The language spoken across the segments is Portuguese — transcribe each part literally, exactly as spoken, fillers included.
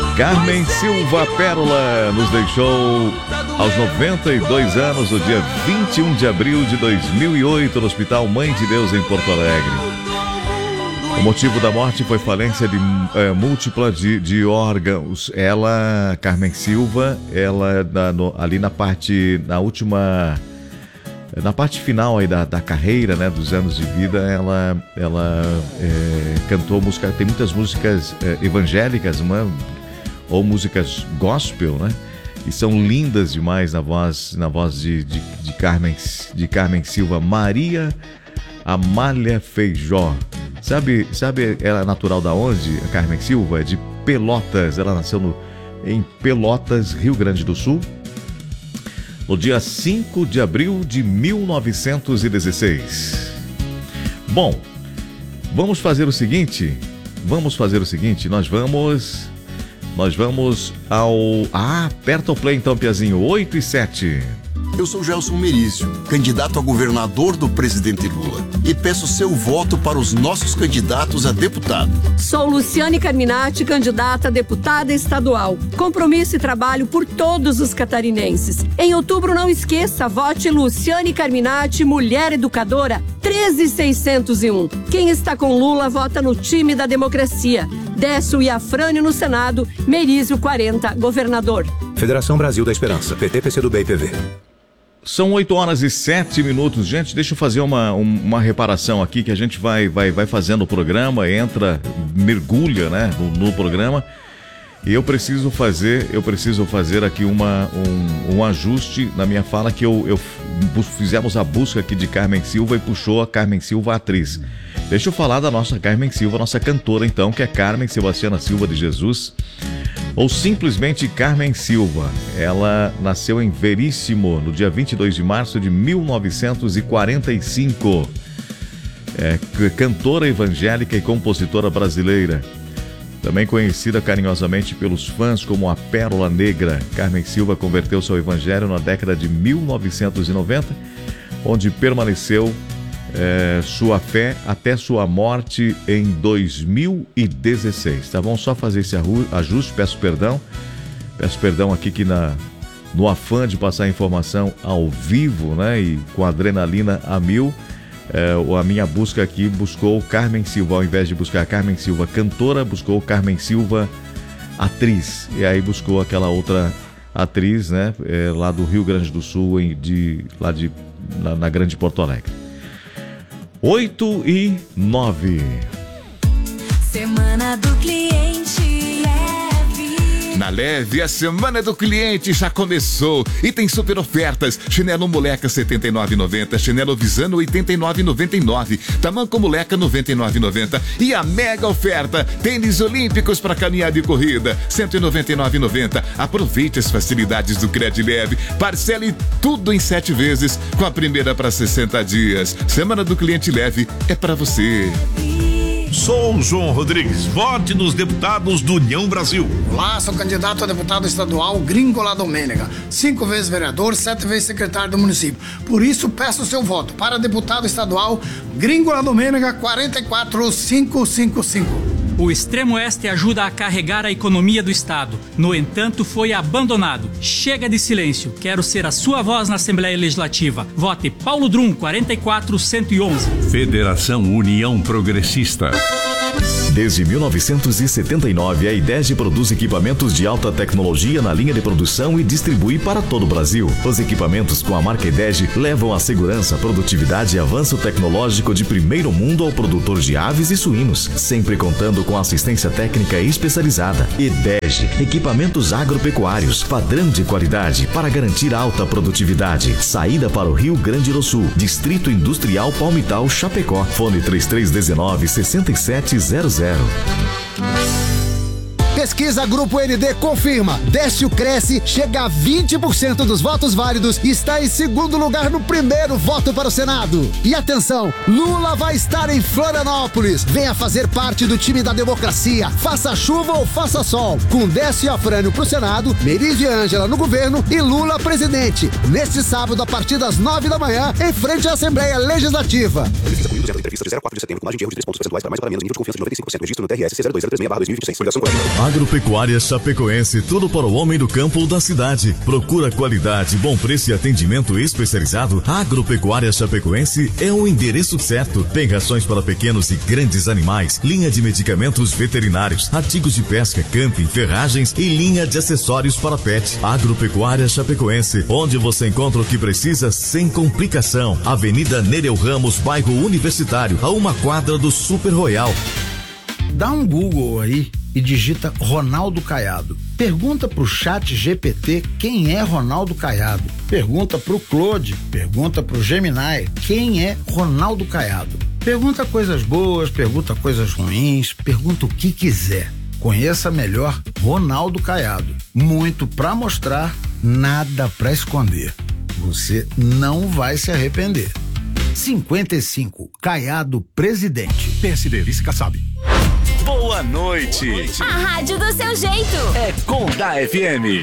Carmen Silva Pérola nos deixou aos noventa e dois anos, no dia vinte e um de abril de dois mil e oito, no Hospital Mãe de Deus, em Porto Alegre. O motivo da morte foi falência de, é, múltipla de, de órgãos. Ela, Carmen Silva, ela na, no, ali na parte, na última... Na parte final aí da, da carreira, né, dos anos de vida, ela, ela é, cantou música, tem muitas músicas é, evangélicas, uma, ou músicas gospel, né, e são lindas demais na voz, na voz de, de, de, Carmen, de Carmen Silva. Maria Amália Feijó. Sabe, sabe ela é natural da onde, a Carmen Silva? É de Pelotas. Ela nasceu no, em Pelotas, Rio Grande do Sul, no dia cinco de abril de mil novecentos e dezesseis. Bom, vamos fazer o seguinte, vamos fazer o seguinte, nós vamos, nós vamos ao... Ah, aperta o play então, Piazinho, oito e sete. Eu sou Gelson Merizio, candidato a governador do presidente Lula, e peço seu voto para os nossos candidatos a deputado. Sou Luciane Carminati, candidata a deputada estadual. Compromisso e trabalho por todos os catarinenses. Em outubro, não esqueça, vote Luciane Carminati, mulher educadora, treze mil seiscentos e um. Quem está com Lula, vota no time da democracia. Décio e Afrânio no Senado, Merizio quarenta, governador. Federação Brasil da Esperança, P T, P C do B e P V. São oito horas e sete minutos. Gente, deixa eu fazer uma, uma reparação aqui, que a gente vai, vai, vai fazendo o programa, entra, mergulha, né, no, no programa. E eu preciso fazer, eu preciso fazer aqui uma, um, um ajuste na minha fala, que eu, eu fizemos a busca aqui de Carmen Silva e puxou a Carmen Silva, atriz. Deixa eu falar da nossa Carmen Silva, nossa cantora então, que é Carmen Sebastiana Silva de Jesus, ou simplesmente Carmen Silva. Ela nasceu em Veríssimo, no dia vinte e dois de março de mil novecentos e quarenta e cinco. É cantora evangélica e compositora brasileira. Também conhecida carinhosamente pelos fãs como a Pérola Negra, Carmen Silva converteu-se ao evangelho na década de mil novecentos e noventa, onde permaneceu é, sua fé até sua morte em dois mil e dezesseis. Tá bom? Só fazer esse ajuste, peço perdão. Peço perdão aqui que na, no afã de passar a informação ao vivo, né, e com adrenalina a mil, É, a minha busca aqui buscou Carmen Silva, ao invés de buscar Carmen Silva cantora, buscou Carmen Silva atriz, e aí buscou aquela outra atriz, né, é, lá do Rio Grande do Sul, em, de, lá de, na, na Grande Porto Alegre. oito e nove. Semana do Cliente Leve. Na Leve, a Semana do Cliente já começou e tem super ofertas. Chinelo Moleca setenta e nove reais e noventa centavos, chinelo Visano oitenta e nove reais e noventa e nove centavos, tamanco Moleca noventa e nove reais e noventa centavos e a mega oferta, tênis olímpicos para caminhada e corrida, cento e noventa e nove reais e noventa centavos. Aproveite as facilidades do Cred Leve, parcele tudo em sete vezes, com a primeira para sessenta dias. Semana do Cliente Leve é para você. Sou o João Rodrigues, vote nos deputados do União Brasil. Olá, sou candidato a deputado estadual Gringola Domênega, cinco vezes vereador, sete vezes secretário do município. Por isso, peço o seu voto para deputado estadual Gringola Domênega quatro quatro cinco cinco cinco. O Extremo Oeste ajuda a carregar a economia do Estado. No entanto, foi abandonado. Chega de silêncio. Quero ser a sua voz na Assembleia Legislativa. Vote Paulo Drum, quarenta e quatro cento e onze. Federação União Progressista. Desde mil novecentos e setenta e nove, a IDEG produz equipamentos de alta tecnologia na linha de produção e distribui para todo o Brasil. Os equipamentos com a marca IDEG levam a segurança, produtividade e avanço tecnológico de primeiro mundo ao produtor de aves e suínos, sempre contando com assistência técnica especializada. IDEG, equipamentos agropecuários, padrão de qualidade para garantir alta produtividade. Saída para o Rio Grande do Sul, Distrito Industrial Palmital, Chapecó. Fone três três um nove, seis sete zero zero. Pesquisa Grupo N D confirma. Décio Cresce chega a vinte por cento dos votos válidos e está em segundo lugar no primeiro voto para o Senado. E atenção, Lula vai estar em Florianópolis. Venha fazer parte do time da democracia. Faça chuva ou faça sol. Com Décio e Afrânio pro Senado, Merizio e Ângela no governo e Lula presidente. Neste sábado, a partir das nove da manhã, em frente à Assembleia Legislativa. Entrevista de zero quatro de setembro, com margem de erro de três pontos percentuais para mais ou para menos, nível de confiança de noventa e cinco por cento. Registro no T R S C zero dois zero três seis barra dois mil e vinte e seis. Coligação Correia. Agropecuária Chapecoense, tudo para o homem do campo ou da cidade. Procura qualidade, bom preço e atendimento especializado. Agropecuária Chapecoense é o endereço certo. Tem rações para pequenos e grandes animais, linha de medicamentos veterinários, artigos de pesca, camping, ferragens e linha de acessórios para pet. Agropecuária Chapecoense, onde você encontra o que precisa sem complicação. Avenida Nereu Ramos, bairro Universitário, a uma quadra do Super Royal. Dá um Google aí e digita Ronaldo Caiado. Pergunta pro chat G P T quem é Ronaldo Caiado. Pergunta pro Claude, pergunta pro Gemini quem é Ronaldo Caiado. Pergunta coisas boas, pergunta coisas ruins, pergunta o que quiser. Conheça melhor Ronaldo Caiado. Muito pra mostrar, nada pra esconder. Você não vai se arrepender. cinquenta e cinco, Caiado Presidente. P S D, Vice Kassab. Boa noite. Boa noite. A rádio do seu jeito. É Condá F M.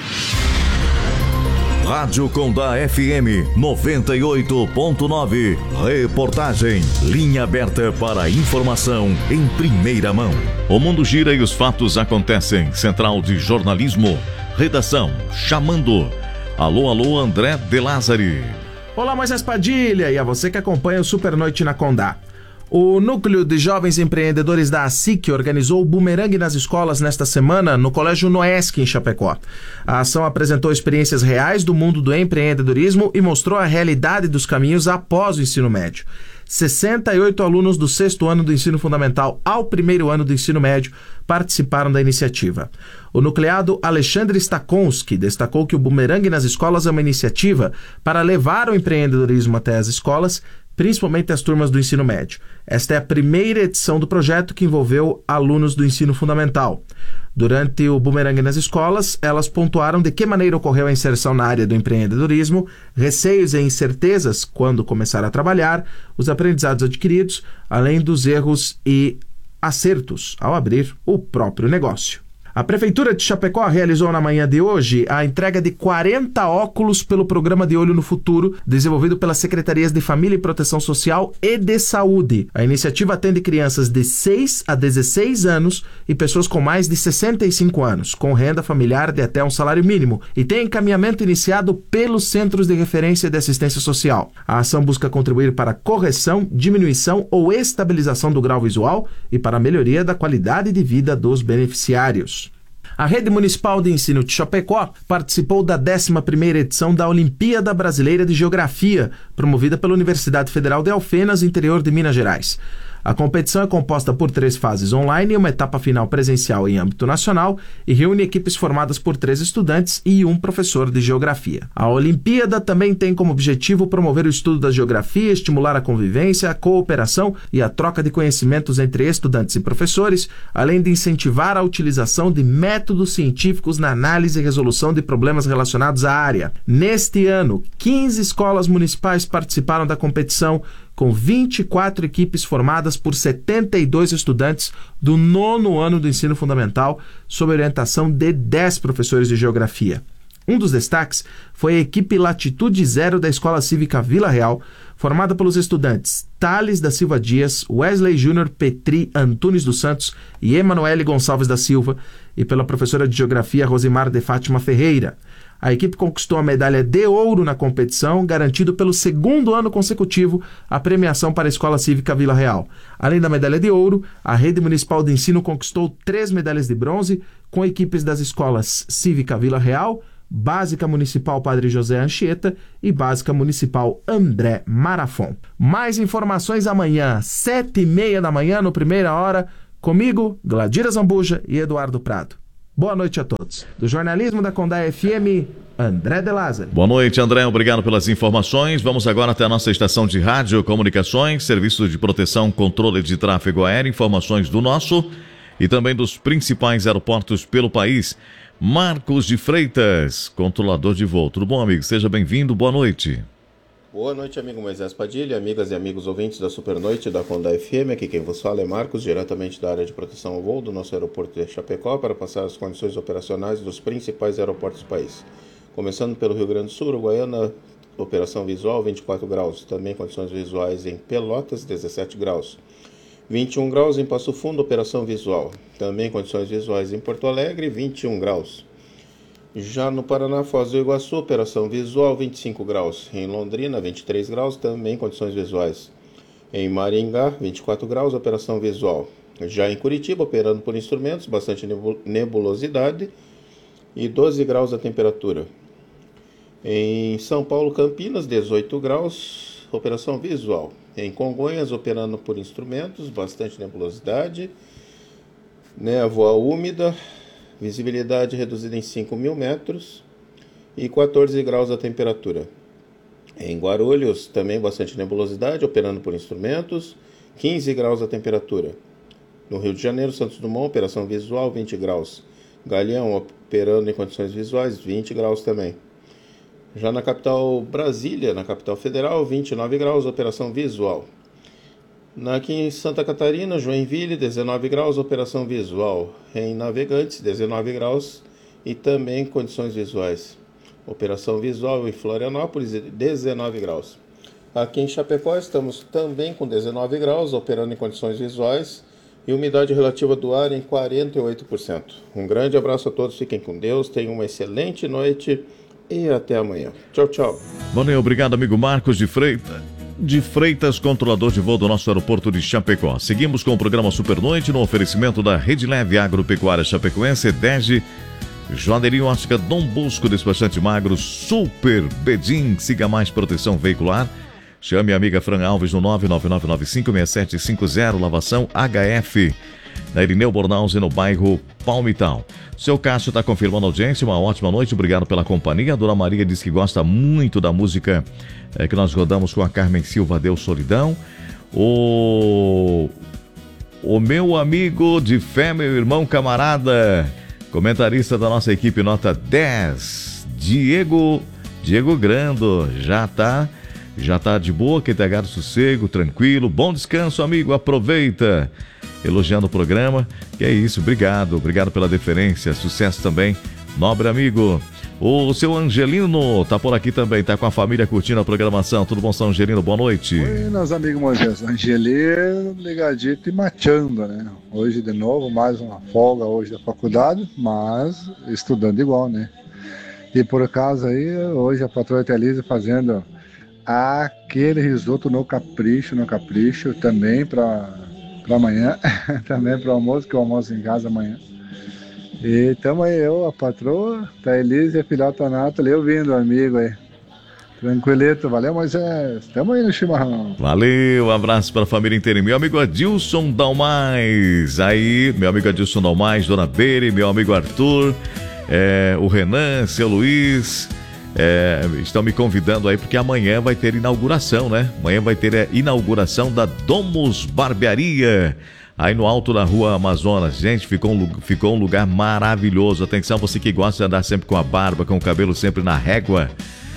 Rádio Condá F M noventa e oito ponto nove. Reportagem. Linha aberta para informação em primeira mão. O mundo gira e os fatos acontecem. Central de Jornalismo. Redação. Chamando. Alô, alô, André De Lázari. Olá, Moisés Padilha e a você que acompanha o Super Noite na Condá. O Núcleo de Jovens Empreendedores da A S I C organizou o Bumerangue nas Escolas nesta semana no Colégio Noesc, em Chapecó. A ação apresentou experiências reais do mundo do empreendedorismo e mostrou a realidade dos caminhos após o ensino médio. sessenta e oito alunos do sexto ano do ensino fundamental ao primeiro ano do ensino médio participaram da iniciativa. O nucleado Alexandre Stakonski destacou que o Bumerangue nas Escolas é uma iniciativa para levar o empreendedorismo até as escolas, principalmente as turmas do ensino médio. Esta é a primeira edição do projeto que envolveu alunos do ensino fundamental. Durante o Bumerangue nas Escolas, elas pontuaram de que maneira ocorreu a inserção na área do empreendedorismo, receios e incertezas quando começar a trabalhar, os aprendizados adquiridos, além dos erros e acertos ao abrir o próprio negócio. A Prefeitura de Chapecó realizou na manhã de hoje a entrega de quarenta óculos pelo programa de Olho no Futuro, desenvolvido pelas Secretarias de Família e Proteção Social e de Saúde. A iniciativa atende crianças de seis a dezesseis anos e pessoas com mais de sessenta e cinco anos, com renda familiar de até um salário mínimo, e tem encaminhamento iniciado pelos Centros de Referência de Assistência Social. A ação busca contribuir para a correção, diminuição ou estabilização do grau visual e para a melhoria da qualidade de vida dos beneficiários. A Rede Municipal de Ensino de Chapecó participou da décima primeira edição da Olimpíada Brasileira de Geografia, promovida pela Universidade Federal de Alfenas, interior de Minas Gerais. A competição é composta por três fases online e uma etapa final presencial em âmbito nacional e reúne equipes formadas por três estudantes e um professor de geografia. A Olimpíada também tem como objetivo promover o estudo da geografia, estimular a convivência, a cooperação e a troca de conhecimentos entre estudantes e professores, além de incentivar a utilização de métodos científicos na análise e resolução de problemas relacionados à área. Neste ano, quinze escolas municipais participaram da competição, com vinte e quatro equipes formadas por setenta e dois estudantes do nono ano do ensino fundamental, sob orientação de dez professores de geografia. Um dos destaques foi a equipe Latitude Zero da Escola Cívica Vila Real, formada pelos estudantes Thales da Silva Dias, Wesley Júnior Petri Antunes dos Santos e Emanuele Gonçalves da Silva, e pela professora de geografia Rosimar de Fátima Ferreira. A equipe conquistou a medalha de ouro na competição, garantindo pelo segundo ano consecutivo a premiação para a Escola Cívica Vila Real. Além da medalha de ouro, a Rede Municipal de Ensino conquistou três medalhas de bronze, com equipes das escolas Cívica Vila Real, Básica Municipal Padre José Anchieta e Básica Municipal André Marafon. Mais informações amanhã, sete e meia da manhã, no Primeira Hora, comigo, Gladira Zambuja e Eduardo Prado. Boa noite a todos. Do jornalismo da Condá F M, André De Lázari. Boa noite, André. Obrigado pelas informações. Vamos agora até a nossa estação de rádio, comunicações, serviço de proteção, controle de tráfego aéreo, informações do nosso e também dos principais aeroportos pelo país. Marcos de Freitas, controlador de voo. Tudo bom, amigo? Seja bem-vindo. Boa noite. Boa noite, amigo Moisés Padilha, amigas e amigos ouvintes da Supernoite da Condá F M. Aqui quem vos fala é Marcos, diretamente da área de proteção ao voo do nosso aeroporto de Chapecó, para passar as condições operacionais dos principais aeroportos do país. Começando pelo Rio Grande do Sul, Uruguaiana, operação visual vinte e quatro graus, também condições visuais em Pelotas, dezessete graus. vinte e um graus em Passo Fundo, operação visual. Também condições visuais em Porto Alegre, vinte e um graus. Já no Paraná, Foz do Iguaçu, operação visual, vinte e cinco graus. Em Londrina, vinte e três graus, também condições visuais. Em Maringá, vinte e quatro graus, operação visual. Já em Curitiba, operando por instrumentos, bastante nebulosidade e doze graus a temperatura. Em São Paulo, Campinas, dezoito graus, operação visual. Em Congonhas, operando por instrumentos, bastante nebulosidade, névoa úmida, visibilidade reduzida em cinco mil metros e quatorze graus a temperatura. Em Guarulhos, também bastante nebulosidade, operando por instrumentos, quinze graus a temperatura. No Rio de Janeiro, Santos Dumont, operação visual, vinte graus. Galeão, operando em condições visuais, vinte graus também. Já na capital Brasília, na capital federal, vinte e nove graus, operação visual. Aqui em Santa Catarina, Joinville, dezenove graus, operação visual. Em Navegantes, dezenove graus e também condições visuais. Operação visual em Florianópolis, dezenove graus. Aqui em Chapecó, estamos também com dezenove graus, operando em condições visuais e umidade relativa do ar em quarenta e oito por cento. Um grande abraço a todos, fiquem com Deus, tenham uma excelente noite e até amanhã. Tchau, tchau. Valeu, obrigado, amigo Marcos de Freitas. De Freitas, controlador de voo do nosso aeroporto de Chapecó. Seguimos com o programa Supernoite no oferecimento da Rede Leve Agropecuária Chapecoense, D E G, Joalheria Ótica Dom Bosco, Despachante Magro, Super Bedim, siga mais proteção veicular. Chame a amiga Fran Alves no nove nove nove nove cinco seis sete cinco zero, lavação H F, na Irineu Bornhausen, no bairro Palmital. Seu Cássio está confirmando a audiência, uma ótima noite, obrigado pela companhia. A Dona Maria diz que gosta muito da música é, que nós rodamos com a Carmen Silva, Deus Solidão. O, o meu amigo de fé, meu irmão camarada, comentarista da nossa equipe nota dez, Diego, Diego Grando, já tá, já tá de boa, que tá gato sossego, tranquilo, bom descanso, amigo, aproveita. Elogiando o programa, que é isso, obrigado, obrigado pela deferência, sucesso também, nobre amigo. O seu Angelino tá por aqui também, tá com a família curtindo a programação. Tudo bom, São Angelino? Boa noite. Oi, meus amigos Moisés. Angelino ligadito e mateando, né? Hoje de novo, mais uma folga hoje da faculdade, mas estudando igual, né? E por acaso aí, hoje a patroa Elise fazendo aquele risoto no capricho, no capricho, também para para amanhã, também para o almoço, que eu almoço em casa amanhã. E tamo aí, eu, a patroa, a Elise e a filhota Nathalie, eu vindo, amigo aí. Tranquilito, valeu, Moisés. Tamo aí no chimarrão. Valeu, um abraço para a família inteira. Meu amigo Adilson Dalmais, aí, meu amigo Adilson Dalmais, Dona Bere, meu amigo Arthur, é, o Renan, seu Luiz, é, estão me convidando aí porque amanhã vai ter inauguração, né? Amanhã vai ter a inauguração da Domus Barbearia, aí no alto da Rua Amazonas. Gente, ficou um, ficou um lugar maravilhoso. Atenção, você que gosta de andar sempre com a barba, com o cabelo sempre na régua.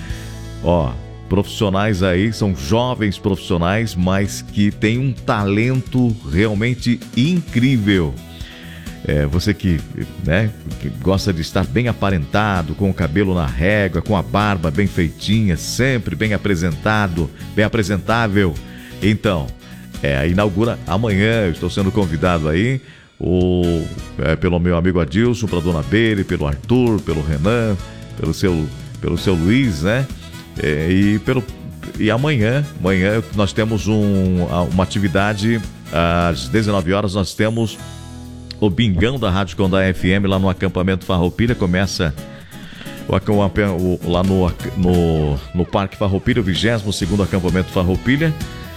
Ó, profissionais aí, são jovens profissionais, mas que têm um talento realmente incrível. É, você que, né, que gosta de estar bem aparentado, com o cabelo na régua, com a barba bem feitinha, sempre bem apresentado, bem apresentável. Então, é, inaugura amanhã, eu estou sendo convidado aí, o, é, pelo meu amigo Adilson, para a Dona Bere, pelo Arthur, pelo Renan, pelo seu, pelo seu Luiz, né? É, e, pelo, e amanhã, amanhã nós temos um, uma atividade, às dezenove horas nós temos o Bingão da Rádio Condá F M lá no acampamento Farroupilha. Começa o, o, lá no, no, no Parque Farroupilha, o vigésimo segundo acampamento Farroupilha.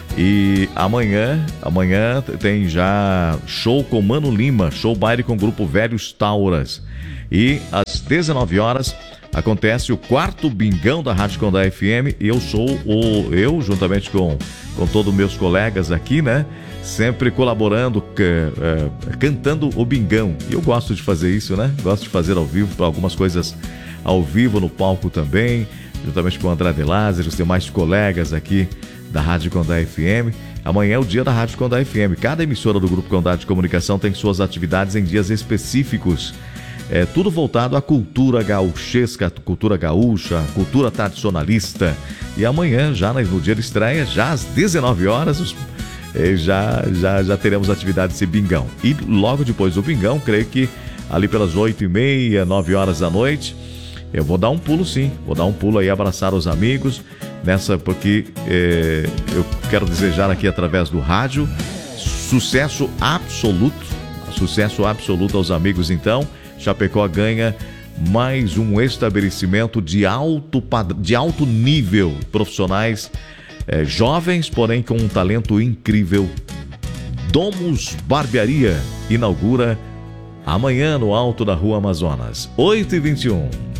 E amanhã, amanhã tem já show com Mano Lima, show baile com o grupo Velhos Tauras. E às dezenove horas acontece o quarto Bingão da Rádio Condá F M. E eu sou o, eu, juntamente com, com todos os meus colegas aqui, né? Sempre colaborando, é, cantando o Bingão. E eu gosto de fazer isso, né? Gosto de fazer ao vivo, para algumas coisas ao vivo no palco também, juntamente com o André de Lázaro, os demais colegas aqui da Rádio Condá F M. Amanhã é o dia da Rádio Condá F M. Cada emissora do Grupo Condá de Comunicação tem suas atividades em dias específicos. É tudo voltado à cultura gaúchesca, cultura gaúcha, cultura tradicionalista. E amanhã, já no dia de estreia, já às dezenove horas, os E já, já, já teremos atividade desse bingão. E logo depois do bingão, creio que ali pelas oito e meia, nove horas da noite, eu vou dar um pulo sim. Vou dar um pulo aí, abraçar os amigos nessa, porque é, eu quero desejar aqui através do rádio sucesso absoluto. Sucesso absoluto aos amigos então. Chapecó ganha mais um estabelecimento de alto, de alto nível, profissionais é, jovens, porém com um talento incrível. Domus Barbearia inaugura amanhã no alto da Rua Amazonas, oito e vinte e um.